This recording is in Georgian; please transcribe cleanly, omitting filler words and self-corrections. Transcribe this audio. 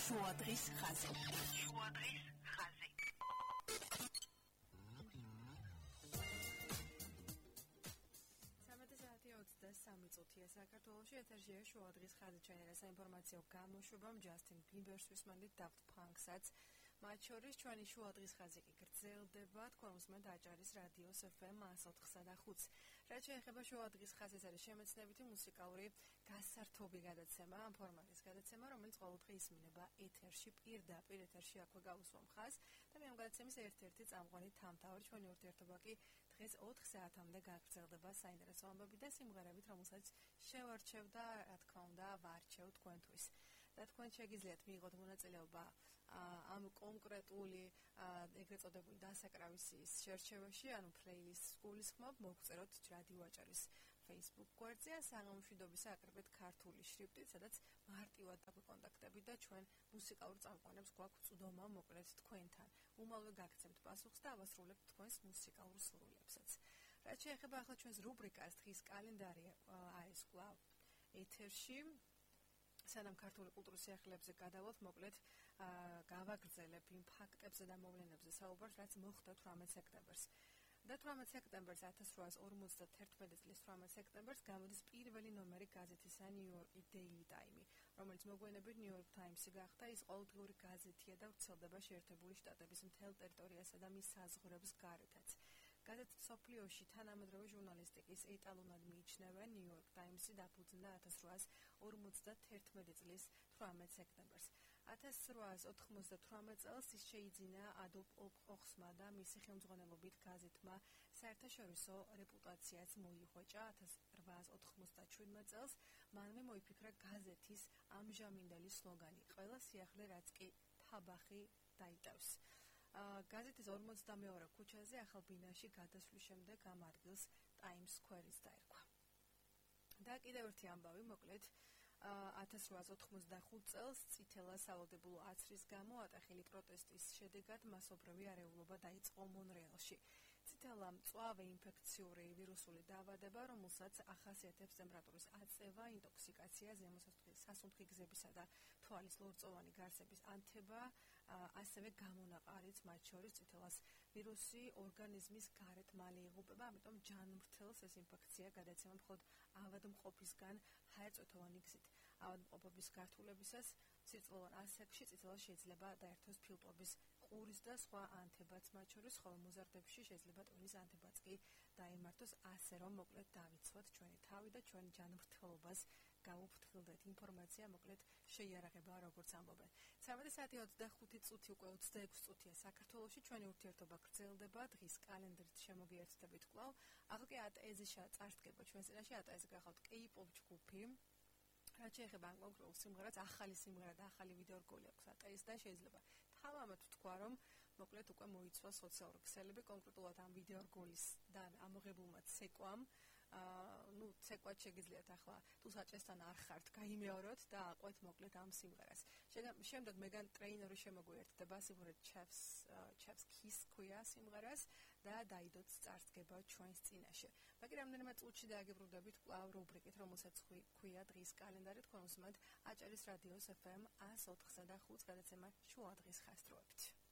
შუადღის ხაზი. საქართველოში ეთერშია შუადღის ხაზი ჩვენი საინფორმაციო გამოშვებამ ჯასტინ ბიბერს ვისმენთ დავთ ფანკსაც. მათ შორის ჩვენი შუადღის ხაზი კი გრძელდება, თქვენ უსმენთ აჭარის რადიოს FM 104.5. რაც შეეხება შუადღის ხაზის არის შემეცნებითი მუსიკალური გასართობი გადაცემა, ამ ფორმატის გადაცემა, რომელიც ყოველდღე ისმინება ეთერში, პირდაპირ ეთერში აქვე გავუსვამ ხაზს და მე ამ გადაცემის ერთ-ერთი წამყვანი თამთავრი ჩვენი ურთიერთობა კი დღეს 4 საათამდე გაგრძელდება საინტერესო ამბები და სიმღერებით, რომელსაც შევარჩევ და რა თქმა უნდა ვარჩევ თქვენთვის. და თქვენ შეგიძლიათ მიიღოთ მონაწილეობა ამ კონკრეტული ეგრეთ წოდებული დასაკრავის შერჩევაში, ანუ პლეილისტს გულისხმობ, მოგწეროთ რადიო აჭარის Facebook გვერდზე, საღამომშვიდობისა აკრებეთ ქართული შრიფტით, სადაც მარტივად დაგვიკონტაქტებით და ჩვენ მუსიკალურ წამყვანებს გვაქვს წვდომა მოკლედ თქვენთან. უმალვე გაგცემთ პასუხს და ავასრულებთ თქვენს მუსიკალურ სურვილებსაც. რაც შეეხება ახლა ჩვენს რუბრიკას, დღის კალენდარი არის კვლავ ეთერში. სანამ ქართული კულტურის სიახლეებზე გადავალთ, მოკლედ გავაგრძელებ იმ ფაქტებზე და მოვლენებზე საუბარს, რაც მოხდა 18 სექტემბერს. და 18 სექტემბერს 1851 წლის 18 სექტემბერს გამოდის პირველი ნომერი გაზეთისა New York Daily Time, რომელიც მოგვიანებით New York Times-ი გახდა. ის ყოველდღიური გაზეთია და ვრცელდება შეერთებული შტატების მთელ ტერიტორიასა და მის საზღვრებს გარეთაც. გაზეთ მსოფლიოში თანამედროვე ჟურნალისტიკის ეტალონად მიიჩნევა. New York Times-ი დაფუძნდა 1851 წლის 18 სექტემბერს. 1898 წელს ის შეიძინა ადოლფ ოხსმა და მისი ხელმძღვანელობით გაზეთმა საერთაშორისო რეპუტაციაც მოიხვეჭა. 1897 წელს მანვე მოიფიქრა გაზეთის ამჟამინდელი სლოგანი ყველა სიახლე რაც კი თაბახი დაიტევს. გაზეთის 42 ქუჩაზე ახალ ბინაში გადასვლის შემდეგ ამ ადგილს Times Square-იც დაერქვა. და კიდევ ერთი ამბავი, მოკლედ 1885 წელს წითელა სავალდებულო აცრის გამო ატახილი პროტესტის შედეგად მასობრივი არეულობა დაიწყო მონრეალში. წითელა მწვავე ინფექციური ვირუსული დაავადება, რომელსაც ახასიათებს ტემპერატურის აწევა, ინტოქსიკაცია, სასუნთქი გზებისა და თვალის ლორწოვანი გარსების ანთება, ასევე გამონაყარიც, მათ შორის წითელას ვირუსი ორგანიზმის გარეთ მალე იღუპება, ამიტომ ჯანმრთელს ეს ინფექცია გადაეცემა მხოლოდ ავადმყოფისგან ჰაერწვეთოვანი გზით. ავადმყოფობის გართულებისას სირწმოვან ასაკში წითელა შეიძლება დაერთოს ფილტვების ყურის და სხვა ანთებაც, მათ შორის ხოლო მოზარდებში შეიძლება ტვინის ანთებაც კი დაემართოს, ასე რომ მოკლედ დავიცვათ ჩვენი თავი და ჩვენ ჯანმრთელობას გავუფრთხილდეთ. ინფორმაცია მოკლედ შეიარაღება, როგორც ამბობენ. 13 საათი 25 წუთი უკვე 26 წუთია საქართველოში, ჩვენი ურთიერთობა გრძელდება, დღის კალენდრით შემოგიერთდებით კვლავ. ახლა კი ატეზიშა წარსდგება ჩვენს წინაშე, ატეზი გახავთ K-pop ჯგუფი. რაც შეეხება ამ კონკრეტულ სიმღერას, ახალი სიმღერა და ახალი ვიდეორგოლი აქვს ატეის და შეიძლება თავამად ვთქვა, რომ მოკლედ უკვე მოიცვა სოციალური ქსელები, კონკრეტულად ამ ვიდეორგოლისგან ამოღებულმა ცეკვამ. ცეკვად შეგიძლიათ ახლა თუ საჭესთან არ ხართ, გაიმეოროთ და აყვეთ მოკლედ ამ სიმღერას. შემდეგ მეგან ტრეინერი შემოგვიერთდება, სიმღერა Chef's Kiss ქვია სიმღერას და დაიდოც წარსდგება ჩვენს წინაშე. მაგრამ რამდენიმე წუთში დააგებრუნდებით კვლავ რუბრიკით, რომელსაც ქვია დღის კალენდარი, თქვენ უსმენთ აჭარის რადიოს FM 104.5 გადაცემა შუადღის ხაზთროებით.